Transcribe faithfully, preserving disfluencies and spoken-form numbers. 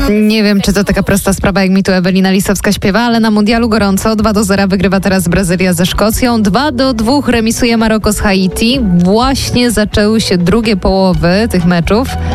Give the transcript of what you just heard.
Nie wiem, czy to taka prosta sprawa, jak mi tu Ewelina Lisowska śpiewa, ale na mundialu gorąco. dwa do zera wygrywa teraz Brazylia ze Szkocją. dwa do dwóch remisuje Maroko z Haiti. Właśnie zaczęły się drugie połowy tych meczów.